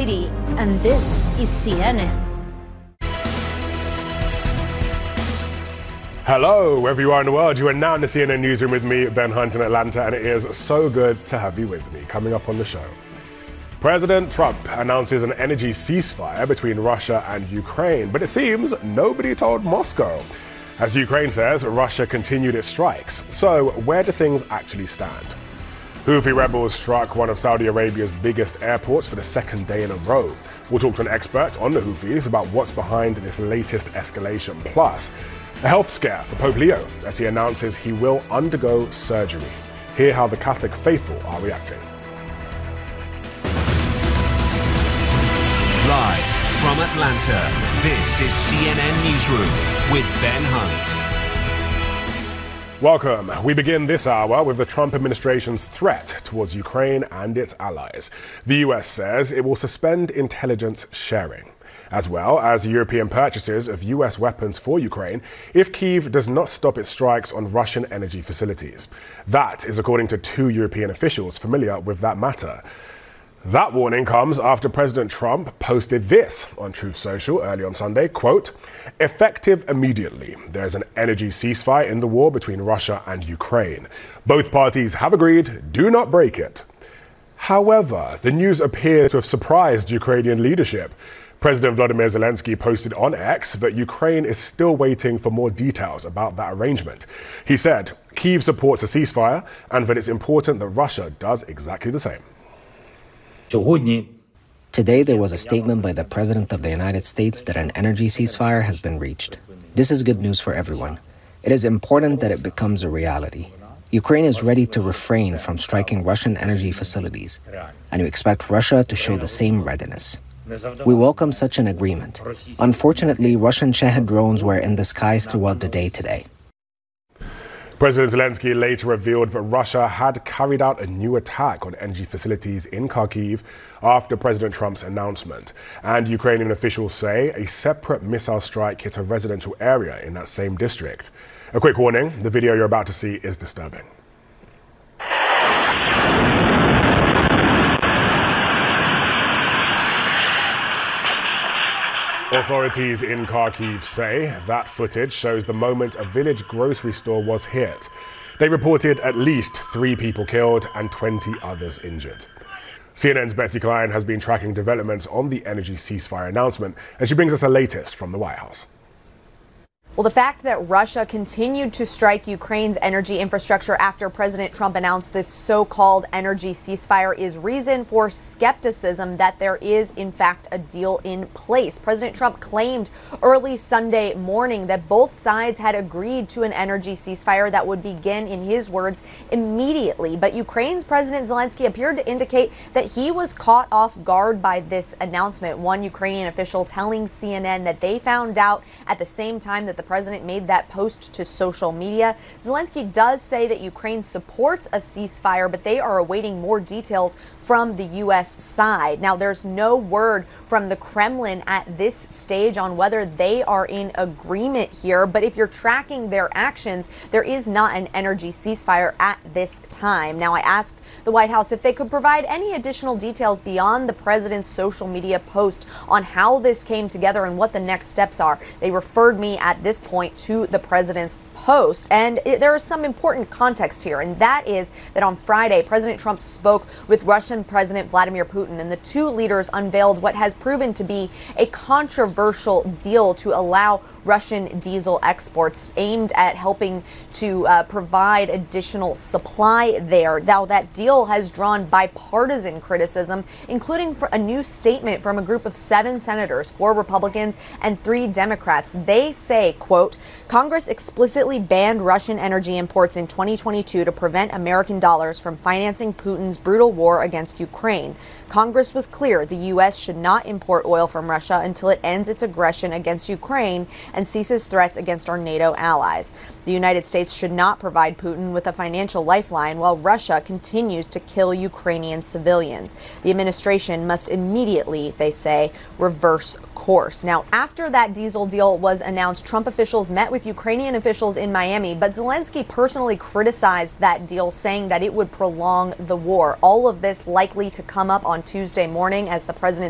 And this is CNN. Hello, wherever you are in the world. You are now in the CNN newsroom with me, Ben Hunt, in Atlanta, and it is so good to have you with me. Coming up on the show, President Trump announces an energy ceasefire between Russia and Ukraine, but it seems nobody told Moscow. As Ukraine says, Russia continued its strikes. So where do things actually stand? Houthi rebels struck one of Saudi Arabia's biggest airports for the second day in a row. We'll talk to an expert on the Houthis about what's behind this latest escalation. Plus, a health scare for Pope Leo as he announces he will undergo surgery. Hear how the Catholic faithful are reacting. Live from Atlanta, this is CNN Newsroom with Ben Hunt. Welcome. We begin this hour with the Trump administration's threat towards Ukraine and its allies. The US says it will suspend intelligence sharing, as well as European purchases of US weapons for Ukraine if Kyiv does not stop its strikes on Russian energy facilities. That is according to two European officials familiar with that matter. That warning comes after President Trump posted this on Truth Social early on Sunday, quote, "Effective immediately. There's an energy ceasefire in the war between Russia and Ukraine. Both parties have agreed, do not break it." However, the news appears to have surprised Ukrainian leadership. President Volodymyr Zelensky posted on X that Ukraine is still waiting for more details about that arrangement. He said Kyiv supports a ceasefire and that it's important that Russia does exactly the same. Today, there was a statement by the President of the United States that an energy ceasefire has been reached. This is good news for everyone. It is important that it becomes a reality. Ukraine is ready to refrain from striking Russian energy facilities, and we expect Russia to show the same readiness. We welcome such an agreement. Unfortunately, Russian Shahed drones were in the skies throughout the day today. President Zelensky later revealed that Russia had carried out a new attack on energy facilities in Kharkiv after President Trump's announcement. And Ukrainian officials say a separate missile strike hit a residential area in that same district. A quick warning, the video you're about to see is disturbing. Authorities in Kharkiv say that footage shows the moment a village grocery store was hit. They reported at least 3 people killed and 20 others injured. CNN's Betsy Klein has been tracking developments on the energy ceasefire announcement, and she brings us the latest from the White House. Well, the fact that Russia continued to strike Ukraine's energy infrastructure after President Trump announced this so-called energy ceasefire is reason for skepticism that there is, in fact, a deal in place. President Trump claimed early Sunday morning that both sides had agreed to an energy ceasefire that would begin, in his words, immediately. But Ukraine's President Zelensky appeared to indicate that he was caught off guard by this announcement. One Ukrainian official telling CNN that they found out at the same time that the president made that post to social media. Zelensky does say that Ukraine supports a ceasefire, but they are awaiting more details from the U.S. side. Now, there's no word from the Kremlin at this stage on whether they are in agreement here, but if you're tracking their actions, there is not an energy ceasefire at this time. Now, I asked the White House if they could provide any additional details beyond the president's social media post on how this came together and what the next steps are. They referred me at this point to the president's post, and there is some important context here, and that is that on Friday, President Trump spoke with Russian President Vladimir Putin, and the two leaders unveiled what has proven to be a controversial deal to allow Russian diesel exports aimed at helping to provide additional supply there. Now, that deal has drawn bipartisan criticism, including for a new statement from a group of 7 senators, 4 Republicans and 3 Democrats. They say, quote, Congress explicitly banned Russian energy imports in 2022 to prevent American dollars from financing Putin's brutal war against Ukraine. Congress was clear the U.S. should not import oil from Russia until it ends its aggression against Ukraine and ceases threats against our NATO allies. The United States should not provide Putin with a financial lifeline while Russia continues to kill Ukrainian civilians. The administration must immediately, they say, reverse course. Now, after that diesel deal was announced, Trump officials met with Ukrainian officials in Miami, but Zelensky personally criticized that deal, saying that it would prolong the war. All of this likely to come up on Tuesday morning as the president